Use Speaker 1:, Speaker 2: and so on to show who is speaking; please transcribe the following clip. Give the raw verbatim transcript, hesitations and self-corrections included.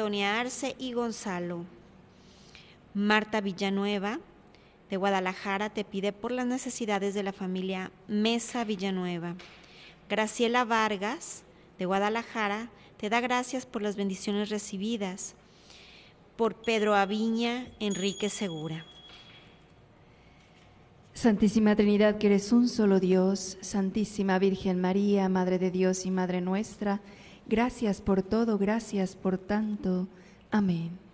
Speaker 1: Antonia Arce y Gonzalo. Marta Villanueva, de Guadalajara, te pide por las necesidades de la familia Mesa Villanueva. Graciela Vargas, de Guadalajara, te da gracias por las bendiciones recibidas. Por Pedro Aviña, Enrique Segura.
Speaker 2: Santísima Trinidad, que eres un solo Dios, Santísima Virgen María, Madre de Dios y Madre nuestra, gracias por todo, gracias por tanto. Amén.